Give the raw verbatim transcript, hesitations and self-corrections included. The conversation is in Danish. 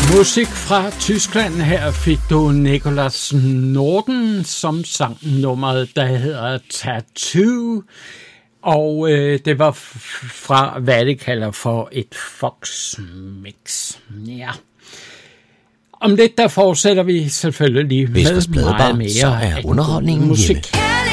Musik fra Tyskland. Her fik du Nicolas Norden, som sang nummeret, der hedder Tattoo. Og øh, det var f- fra, hvad det kalder for et Fox-mix. Ja. Om lidt, der fortsætter vi selvfølgelig med meget mere så er underholdningen musik. hjemme.